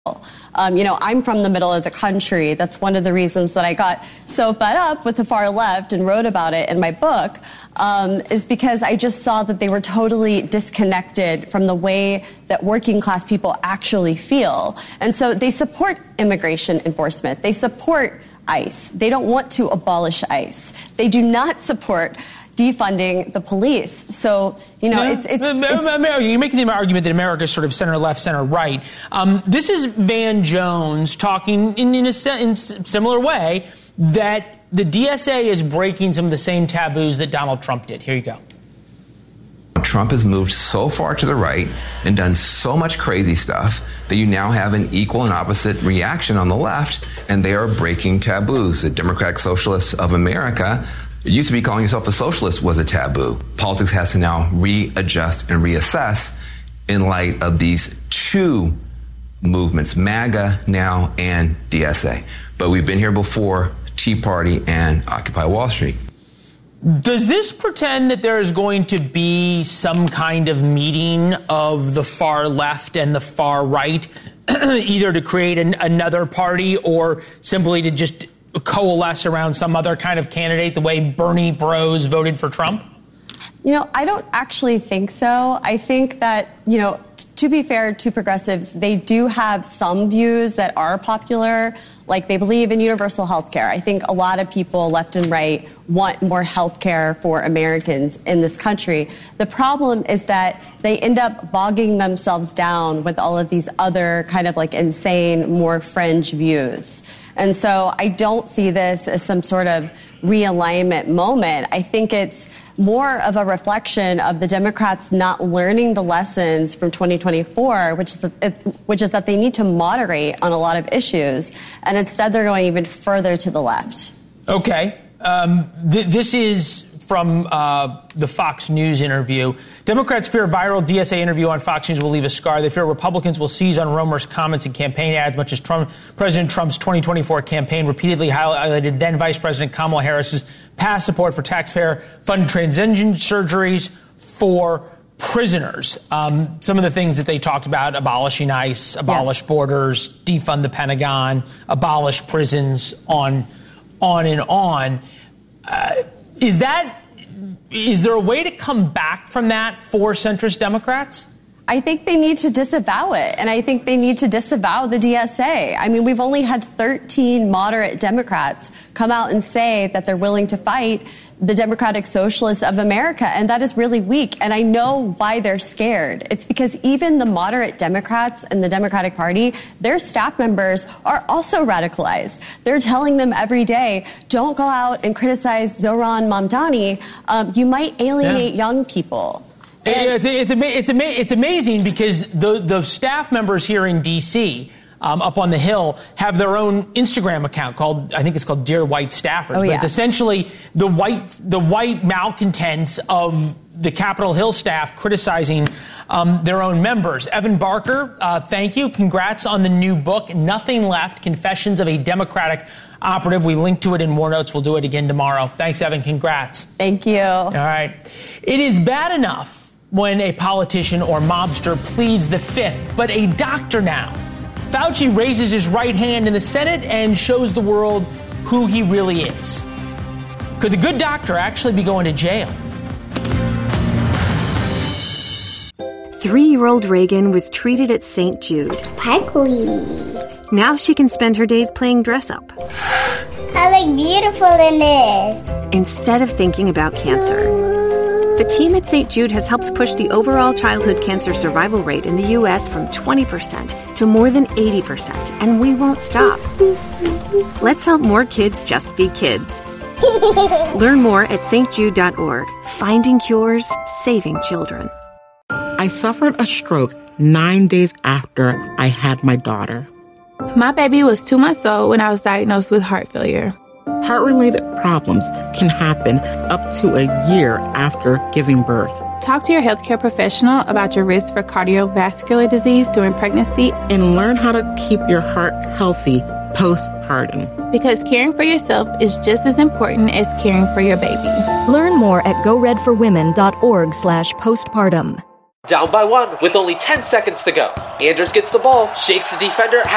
I'm from the middle of the country. That's one of the reasons that I got so fed up with the far left and wrote about it in my book, is because I just saw that they were totally disconnected from the way that working class people actually feel. And so they support immigration enforcement. They support ICE. They don't want to abolish ICE. They do not support defunding the police. So, you're making the argument that America is sort of center left, center right. This is Van Jones talking in a similar way that the DSA is breaking some of the same taboos that Donald Trump did. Here you go. Trump has moved so far to the right and done so much crazy stuff that you now have an equal and opposite reaction on the left, and they are breaking taboos. The Democratic Socialists of America, it used to be calling yourself a socialist was a taboo. Politics has to now readjust and reassess in light of these two movements, MAGA now and DSA. But we've been here before, Tea Party and Occupy Wall Street. Does this pretend that there is going to be some kind of meeting of the far left and the far right, either to create another party or simply to just coalesce around some other kind of candidate, the way Bernie bros voted for Trump? I don't actually think so. I think that, to be fair to progressives, they do have some views that are popular, like they believe in universal health care. I think a lot of people, left and right, want more health care for Americans in this country. The problem is that they end up bogging themselves down with all of these other kind of like insane, more fringe views. And so I don't see this as some sort of realignment moment. I think it's more of a reflection of the Democrats not learning the lessons from 2024, which is that they need to moderate on a lot of issues, and instead they're going even further to the left. Okay. This is from the Fox News interview. Democrats fear a viral DSA interview on Fox News will leave a scar. They fear Republicans will seize on Romer's comments and campaign ads, much as President Trump's 2024 campaign repeatedly highlighted then Vice President Kamala Harris's past support for taxpayer-funded transition surgeries for prisoners. Some of the things that they talked about: abolishing ICE, abolish borders, defund the Pentagon, abolish prisons, on and on. Is there a way to come back from that for centrist Democrats? I think they need to disavow it, and I think they need to disavow the DSA. I mean, we've only had 13 moderate Democrats come out and say that they're willing to fight the Democratic Socialists of America, and that is really weak. And I know why they're scared. It's because even the moderate Democrats in the Democratic Party, their staff members are also radicalized. They're telling them every day, don't go out and criticize Zohran Mamdani. You might alienate young people. It's amazing because the staff members here in D.C., up on the Hill, have their own Instagram account called, I think it's called Dear White Staffers. But it's essentially the white malcontents of the Capitol Hill staff criticizing their own members. Evan Barker, thank you. Congrats on the new book, Nothing Left, Confessions of a Democratic Operative. We link to it in War Notes. We'll do it again tomorrow. Thanks, Evan. Congrats. Thank you. All right. It is bad enough when a politician or mobster pleads the fifth, but a doctor now. Fauci raises his right hand in the Senate and shows the world who he really is. Could the good doctor actually be going to jail? 3-year-old Reagan was treated at St. Jude. Sparkly. Now she can spend her days playing dress-up. I look beautiful in this. Instead of thinking about cancer. The team at St. Jude has helped push the overall childhood cancer survival rate in the U.S. from 20% to more than 80%, and we won't stop. Let's help more kids just be kids. Learn more at stjude.org. Finding cures, saving children. I suffered a stroke 9 days after I had my daughter. My baby was 2 months old when I was diagnosed with heart failure. Heart-related problems can happen up to a year after giving birth. Talk to your healthcare professional about your risk for cardiovascular disease during pregnancy. And learn how to keep your heart healthy postpartum. Because caring for yourself is just as important as caring for your baby. Learn more at goredforwomen.org/postpartum. Down by one with only 10 seconds to go. Anders gets the ball, shakes the defender,